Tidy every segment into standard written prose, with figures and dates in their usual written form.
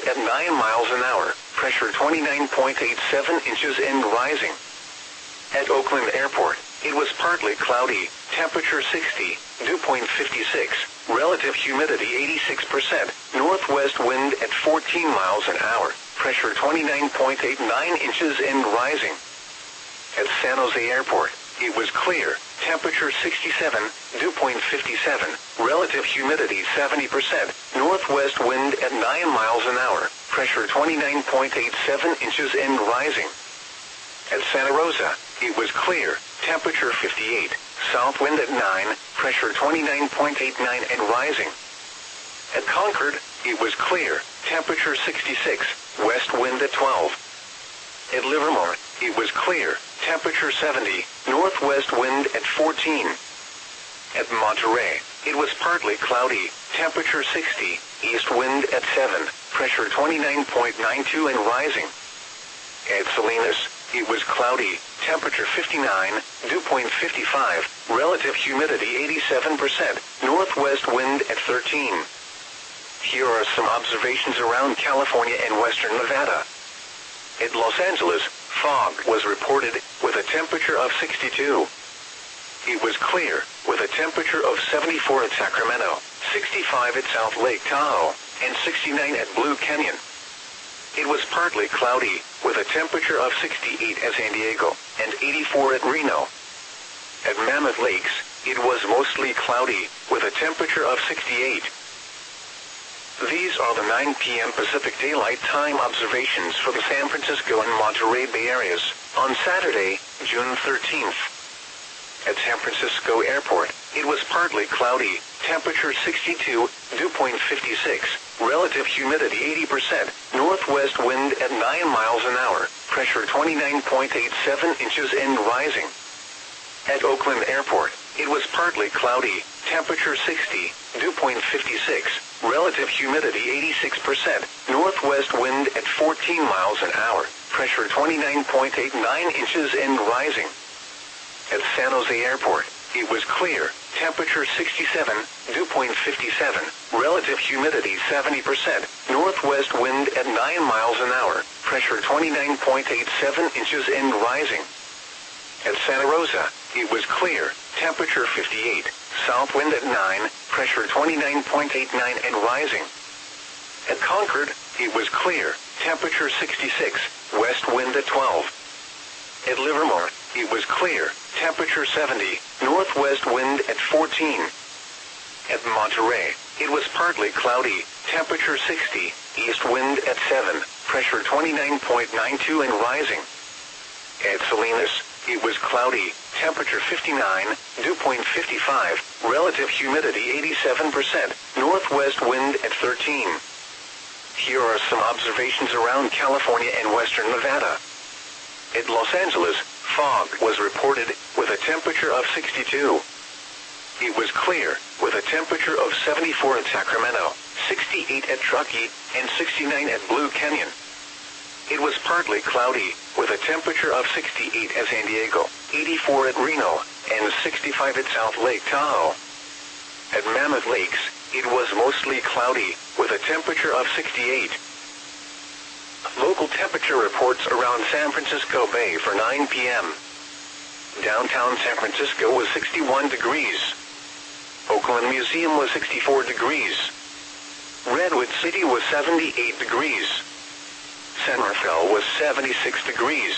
at 9 miles an hour, pressure 29.87 inches and rising. At Oakland Airport, it was partly cloudy, temperature 60, dew point 56, relative humidity 86%, northwest wind at 14 miles an hour, pressure 29.89 inches and rising. At San Jose Airport, it was clear, temperature 67, dew point 57, relative humidity 70%, northwest wind at 9 miles an hour, pressure 29.87 inches and rising. At Santa Rosa, it was clear, temperature 58, south wind at 9, pressure 29.89 and rising. At Concord, it was clear, temperature 66, west wind at 12. At Livermore, it was clear, temperature 70, northwest wind at 14. At Monterey, it was partly cloudy, temperature 60, east wind at 7, pressure 29.92 and rising. At Salinas, it was cloudy, temperature 59, dew point 55, relative humidity 87%, northwest wind at 13. Here are some observations around California and western Nevada. At Los Angeles, fog was reported with a temperature of 62. It was clear, with a temperature of 74 at Sacramento, 65 at South Lake Tahoe, and 69 at Blue Canyon. It was partly cloudy, with a temperature of 68 at San Diego, and 84 at Reno. At Mammoth Lakes, it was mostly cloudy, with a temperature of 68. These are the 9 p.m. Pacific Daylight Time observations for the San Francisco and Monterey Bay areas, on Saturday, June 13th. At San Francisco Airport, it was partly cloudy, temperature 62, dew point 56, relative humidity 80%, northwest wind at 9 miles an hour, pressure 29.87 inches and rising. At Oakland Airport, it was partly cloudy, temperature 60, dew point 56, relative humidity 86%, northwest wind at 14 miles an hour, pressure 29.89 inches and rising. At San Jose Airport, it was clear, temperature 67, dew point 57, relative humidity 70%, northwest wind at 9 miles an hour, pressure 29.87 inches and rising. At Santa Rosa, it was clear, temperature 58, south wind at 9, pressure 29.89 and rising. At Concord, it was clear, temperature 66, west wind at 12. At Livermore, it was clear, temperature 70, northwest wind at 14. At Monterey, it was partly cloudy, temperature 60, east wind at 7, pressure 29.92 and rising. At Salinas, it was cloudy, temperature 59, dew point 55, relative humidity 87%, northwest wind at 13. Here are some observations around California and western Nevada. At Los Angeles, fog was reported with a temperature of 62. It was clear, with a temperature of 74 at Sacramento, 68 at Truckee, and 69 at Blue Canyon. It was partly cloudy, with a temperature of 68 at San Diego, 84 at Reno, and 65 at South Lake Tahoe. At Mammoth Lakes, it was mostly cloudy, with a temperature of 68. Local temperature reports around San Francisco Bay for 9 p.m. Downtown San Francisco was 61 degrees. Oakland Museum was 64 degrees. Redwood City was 78 degrees. San Rafael was 76 degrees.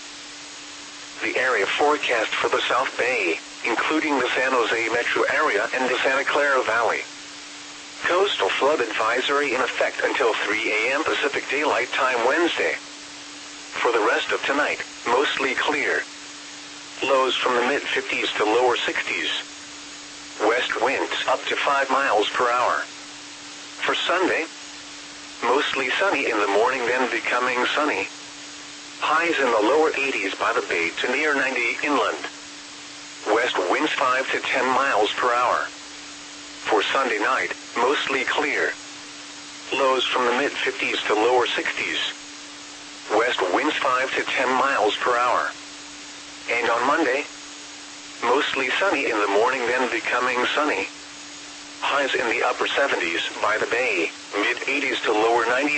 The area forecast for the South Bay, including the San Jose metro area and the Santa Clara Valley. Coastal flood advisory in effect until 3 a.m. Pacific Daylight Time Wednesday. For the rest of tonight, mostly clear. Lows from the mid-50s to lower 60s. West winds up to 5 miles per hour. For Sunday, mostly sunny in the morning, then becoming sunny. Highs in the lower 80s by the Bay to near 90 inland. West winds 5 to 10 miles per hour. For Sunday night, mostly clear. Lows from the mid-50s to lower 60s. West winds 5 to 10 miles per hour. And on Monday, mostly sunny in the morning, then becoming sunny. Highs in the upper 70s by the Bay, mid-80s to lower 90s.